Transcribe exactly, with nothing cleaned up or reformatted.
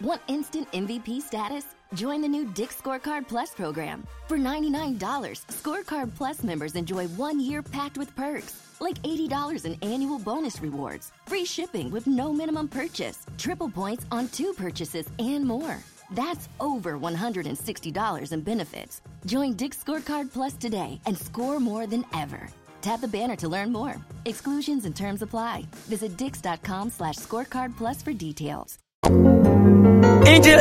Want instant M V P status? Join the new Dick's Scorecard Plus program. For ninety-nine dollars, Scorecard Plus members enjoy one year packed with perks, like eighty dollars in annual bonus rewards, free shipping with no minimum purchase, triple points on two purchases, and more. That's over one hundred sixty dollars in benefits. Join Dick's Scorecard Plus today and score more than ever. Tap the banner to learn more. Exclusions and terms apply. Visit dix.com slash scorecard plus for details. Angel